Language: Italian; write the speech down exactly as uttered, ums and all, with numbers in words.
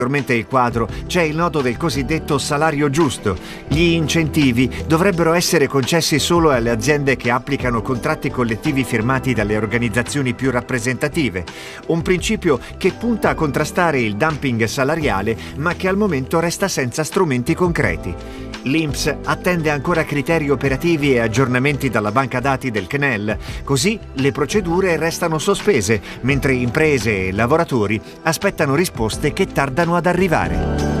Ulteriormente il quadro c'è il nodo del cosiddetto salario giusto. Gli incentivi dovrebbero essere concessi solo alle aziende che applicano contratti collettivi firmati dalle organizzazioni più rappresentative, un principio che punta a contrastare il dumping salariale ma che al momento resta senza strumenti concreti. L'I N P S attende ancora criteri operativi e aggiornamenti dalla banca dati del C N E L, così le procedure restano sospese, mentre imprese e lavoratori aspettano risposte che tardano ad arrivare.